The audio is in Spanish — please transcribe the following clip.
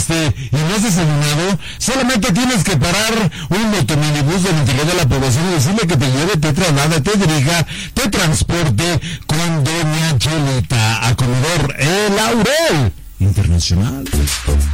comiste y no has desayunado, solamente tienes que parar un motominibús del interior de la población y decirle que te lleve, te traslade, te dirija, te transporte con Doña Chelita a Comedor El Laurel Internacional.